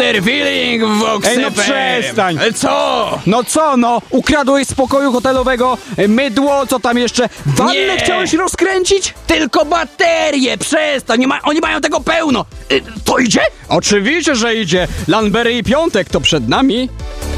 Mr. Feeling w Vox Ej, no FM. przestań. Co? No co, no? Ukradłeś z pokoju hotelowego mydło, co tam jeszcze? Wannę Nie. chciałeś rozkręcić? Tylko baterie, przestań, oni mają tego pełno. To idzie? Oczywiście, że idzie. Lanbery i Piątek to przed nami.